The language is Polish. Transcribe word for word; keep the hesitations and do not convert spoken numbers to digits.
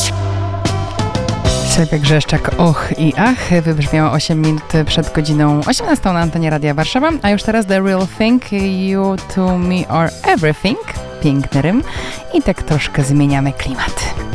Sylwia Grzeszczak, och i ach, wybrzmiało osiem minut przed godziną osiemnastą na antenie Radia Warszawa, a już teraz The Real Thing, You to Me Are Everything, piękny rym i tak troszkę zmieniamy klimat.